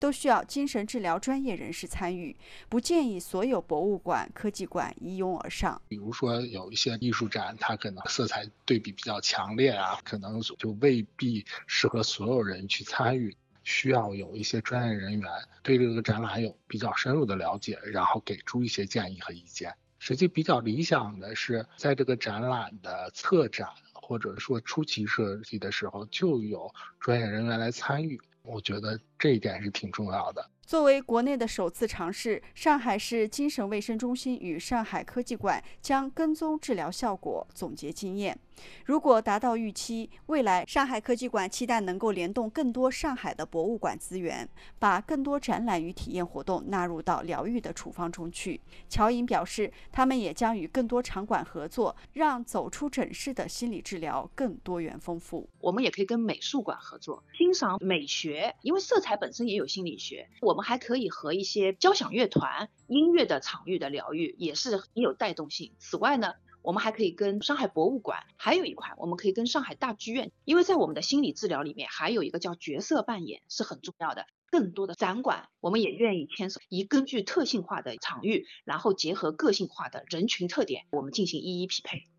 都需要精神治疗专业人士参与，不建议所有博物馆、科技馆一拥而上。 比如说有一些艺术展，它可能色彩对比比较强烈啊，可能就未必适合所有人去参与，需要有一些专业人员对这个展览有比较深入的了解，然后给出一些建议和意见。实际比较理想的是，在这个展览的策展或者说初期设计的时候，就有专业人员来参与，我觉得这一点是挺重要的。 作为国内的首次尝试，上海市精神卫生中心与上海科技馆将跟踪治疗效果，总结经验。如果达到预期，未来上海科技馆期待能够联动更多上海的博物馆资源，把更多展览与体验活动纳入到疗愈的处方中去。乔颖表示，他们也将与更多场馆合作，让走出诊室的心理治疗更多元丰富。 我们也可以跟美术馆合作，欣赏美学，因为色彩本身也有心理学。我们还可以和一些交响乐团、音乐的场域的疗愈，也是很有带动性。此外呢，我们还可以跟上海博物馆，还有一块我们可以跟上海大剧院，因为在我们的心理治疗里面，还有一个叫角色扮演是很重要的。更多的展馆，我们也愿意牵手，以根据特性化的场域，然后结合个性化的人群特点，我们进行一一匹配。